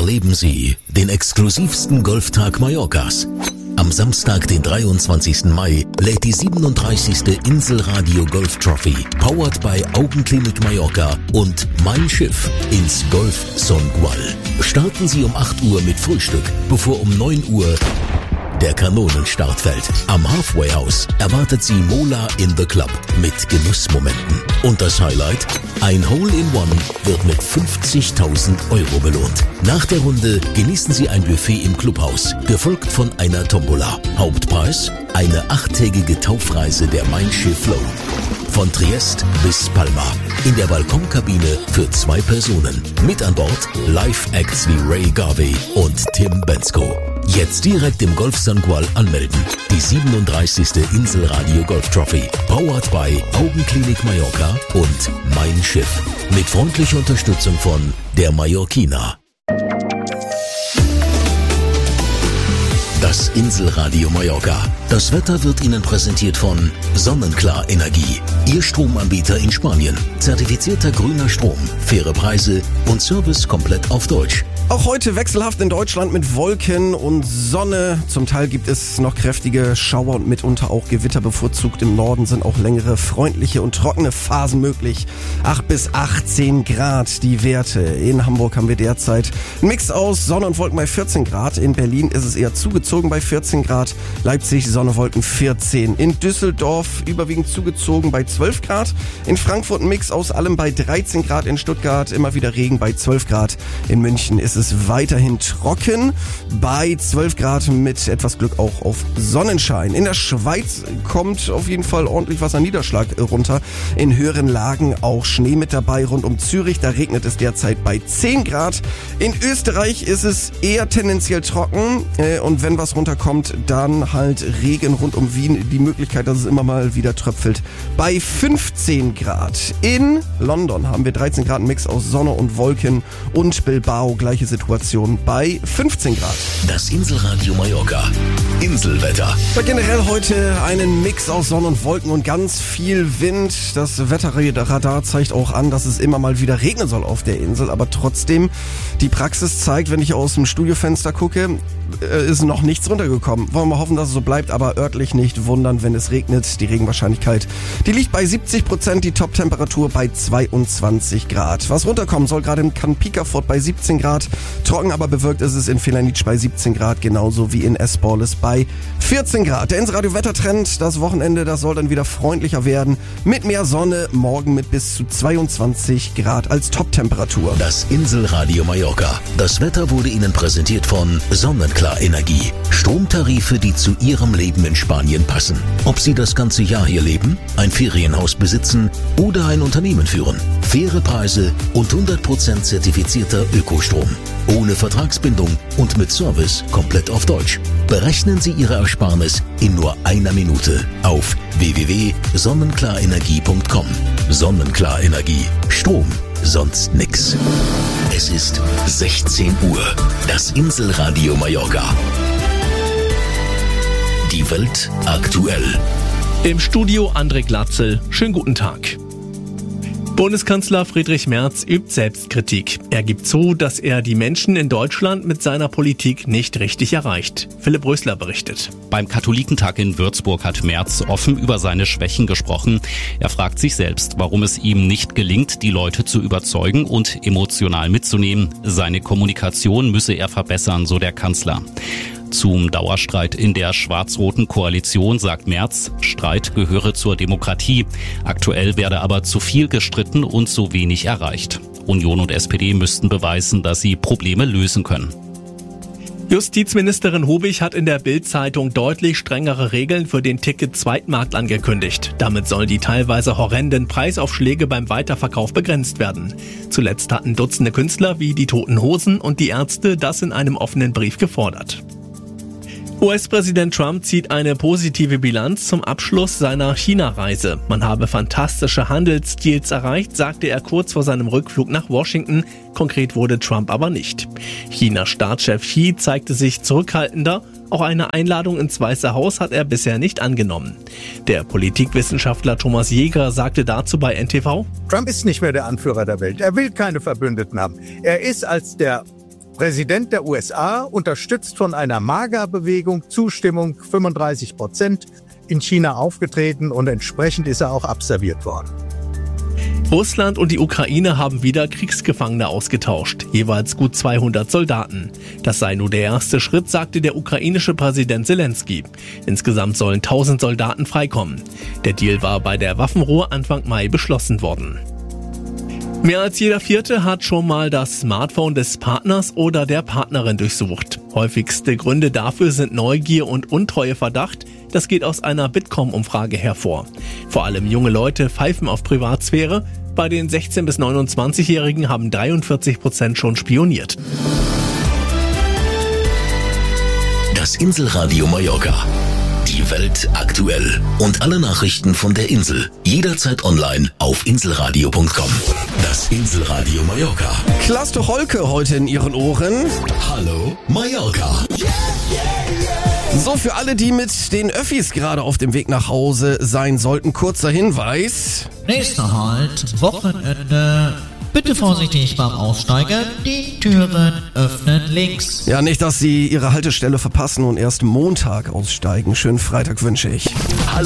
Erleben Sie den exklusivsten Golftag Mallorcas. Am Samstag, den 23. Mai, lädt die 37. Inselradio Golf Trophy, powered by Augenklinik Mallorca und Mein Schiff ins Golf Songual. Starten Sie um 8 Uhr mit Frühstück, bevor um 9 Uhr der Kanonenstart fällt. Am Halfway House erwartet Sie Mola in the Club mit Genussmomenten. Und das Highlight? Ein Hole-in-One wird mit 50.000 Euro belohnt. Nach der Runde genießen Sie ein Buffet im Clubhaus, gefolgt von einer Tombola. Hauptpreis? Eine 8-tägige Taufreise der Mein Schiff Flow. Von Triest bis Palma. In der Balkonkabine für 2 Personen. Mit an Bord Live-Acts wie Ray Garvey und Tim Bensko. Jetzt direkt im Golf Songual anmelden. Die 37. Inselradio Golf Trophy. Powered by Augenklinik Mallorca und Mein Schiff. Mit freundlicher Unterstützung von der Mallorquina. Das Inselradio Mallorca. Das Wetter wird Ihnen präsentiert von Sonnenklar Energie. Ihr Stromanbieter in Spanien. Zertifizierter grüner Strom. Faire Preise und Service komplett auf Deutsch. Auch heute wechselhaft in Deutschland mit Wolken und Sonne. Zum Teil gibt es noch kräftige Schauer und mitunter auch Gewitter. Bevorzugt im Norden sind auch längere, freundliche und trockene Phasen möglich. 8 bis 18 Grad die Werte. In Hamburg haben wir derzeit einen Mix aus Sonne und Wolken bei 14 Grad. In Berlin ist es eher zugezogen bei 14 Grad. Leipzig Sonne, Wolken 14. In Düsseldorf überwiegend zugezogen bei 12 Grad. In Frankfurt ein Mix aus allem bei 13 Grad. In Stuttgart immer wieder Regen bei 12 Grad. In München ist es weiterhin trocken bei 12 Grad mit etwas Glück auch auf Sonnenschein. In der Schweiz kommt auf jeden Fall ordentlich was an Niederschlag runter. In höheren Lagen auch Schnee mit dabei. Rund um Zürich, da regnet es derzeit bei 10 Grad. In Österreich ist es eher tendenziell trocken und wenn was runterkommt, dann halt Regen rund um Wien. Die Möglichkeit, dass es immer mal wieder tröpfelt bei 15 Grad. In London haben wir 13 Grad Mix aus Sonne und Wolken und Bilbao gleiche Situation bei 15 Grad. Das Inselradio Mallorca. Inselwetter. Generell heute einen Mix aus Sonne und Wolken und ganz viel Wind. Das Wetterradar zeigt auch an, dass es immer mal wieder regnen soll auf der Insel. Aber trotzdem, die Praxis zeigt, wenn ich aus dem Studiofenster gucke, ist noch nichts runtergekommen. Wollen wir hoffen, dass es so bleibt, aber örtlich nicht wundern, wenn es regnet. Die Regenwahrscheinlichkeit, die liegt bei 70%, die Top-Temperatur bei 22 Grad. Was runterkommen soll, gerade in Kanpikafort bei 17 Grad. Trocken, aber bewölkt ist es in Felanitsch bei 17 Grad, genauso wie in Esporles bei 14 Grad. Der Insradio-Wettertrend, das Wochenende, das soll dann wieder freundlicher werden. Mit mehr Sonne, morgen mit bis zu 22 Grad als Top-Temperatur. Das Inselradio Mallorca. Das Wetter wurde Ihnen präsentiert von Sonnenklar Energie. Stromtarife, die zu Ihrem Leben in Spanien passen. Ob Sie das ganze Jahr hier leben, ein Ferienhaus besitzen oder ein Unternehmen führen. Faire Preise und 100% zertifizierter Ökostrom. Ohne Vertragsbindung und mit Service komplett auf Deutsch. Berechnen Sie Ihre Ersparnis in nur einer Minute auf www.sonnenklarenergie.com. Sonnenklar Energie. Strom. Sonst nix. Es ist 16 Uhr. Das Inselradio Mallorca. Die Welt aktuell. Im Studio André Glatzel. Schönen guten Tag. Bundeskanzler Friedrich Merz übt Selbstkritik. Er gibt zu, dass er die Menschen in Deutschland mit seiner Politik nicht richtig erreicht. Philipp Rösler berichtet. Beim Katholikentag in Würzburg hat Merz offen über seine Schwächen gesprochen. Er fragt sich selbst, warum es ihm nicht gelingt, die Leute zu überzeugen und emotional mitzunehmen. Seine Kommunikation müsse er verbessern, so der Kanzler. Zum Dauerstreit in der schwarz-roten Koalition sagt Merz, Streit gehöre zur Demokratie. Aktuell werde aber zu viel gestritten und zu wenig erreicht. Union und SPD müssten beweisen, dass sie Probleme lösen können. Justizministerin Hubig hat in der Bild-Zeitung deutlich strengere Regeln für den Ticket-Zweitmarkt angekündigt. Damit sollen die teilweise horrenden Preisaufschläge beim Weiterverkauf begrenzt werden. Zuletzt hatten Dutzende Künstler wie die Toten Hosen und die Ärzte das in einem offenen Brief gefordert. US-Präsident Trump zieht eine positive Bilanz zum Abschluss seiner China-Reise. Man habe fantastische Handelsdeals erreicht, sagte er kurz vor seinem Rückflug nach Washington. Konkret wurde Trump aber nicht. Chinas Staatschef Xi zeigte sich zurückhaltender. Auch eine Einladung ins Weiße Haus hat er bisher nicht angenommen. Der Politikwissenschaftler Thomas Jäger sagte dazu bei NTV: Trump ist nicht mehr der Anführer der Welt. Er will keine Verbündeten haben. Er ist als der Präsident der USA, unterstützt von einer MAGA-Bewegung, Zustimmung 35%, in China aufgetreten und entsprechend ist er auch absolviert worden. Russland und die Ukraine haben wieder Kriegsgefangene ausgetauscht, jeweils gut 200 Soldaten. Das sei nur der erste Schritt, sagte der ukrainische Präsident Zelensky. Insgesamt sollen 1000 Soldaten freikommen. Der Deal war bei der Waffenruhe Anfang Mai beschlossen worden. Mehr als jeder Vierte hat schon mal das Smartphone des Partners oder der Partnerin durchsucht. Häufigste Gründe dafür sind Neugier und Untreueverdacht. Das geht aus einer Bitkom-Umfrage hervor. Vor allem junge Leute pfeifen auf Privatsphäre. Bei den 16- bis 29-Jährigen haben 43% schon spioniert. Das Inselradio Mallorca. Die Welt aktuell. Und alle Nachrichten von der Insel. Jederzeit online auf inselradio.com. Das Inselradio Mallorca. Klaas Holke heute in Ihren Ohren. Hallo Mallorca. So, für alle, die mit den Öffis gerade auf dem Weg nach Hause sein sollten, kurzer Hinweis. Nächster Halt, Wochenende. Bitte vorsichtig beim Aussteigen, die Türen öffnen links. Ja, nicht, dass Sie Ihre Haltestelle verpassen und erst Montag aussteigen. Schönen Freitag wünsche ich.